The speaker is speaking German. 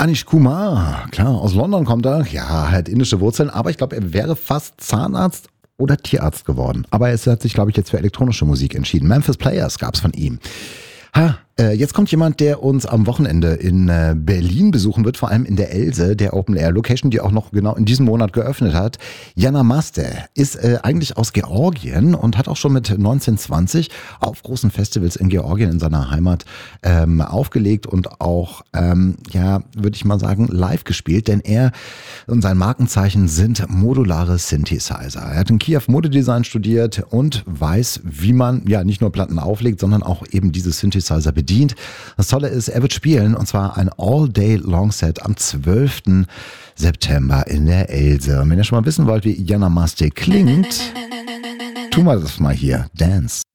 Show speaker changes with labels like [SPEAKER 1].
[SPEAKER 1] Anish Kumar, klar, aus London kommt er. Ja, hat indische Wurzeln, aber ich glaube, er wäre fast Zahnarzt oder Tierarzt geworden. Aber er hat sich, glaube ich, jetzt für elektronische Musik entschieden. Memphis Players gab es von ihm. Jetzt kommt jemand, der uns am Wochenende in Berlin besuchen wird, vor allem in der Else, der Open-Air-Location, die auch noch genau in diesem Monat geöffnet hat. Jana Maste ist eigentlich aus Georgien und hat auch schon mit 1920 auf großen Festivals in Georgien, in seiner Heimat, aufgelegt und auch, würde ich mal sagen, live gespielt, denn er und sein Markenzeichen sind modulare Synthesizer. Er hat in Kiew Modedesign studiert und weiß, wie man ja nicht nur Platten auflegt, sondern auch eben diese Synthesizer bedient. Das Tolle ist, er wird spielen und zwar ein All-Day-Long-Set am 12. September in der Else. Und wenn ihr schon mal wissen wollt, wie Jana Maste klingt, tun wir das mal hier. Dance.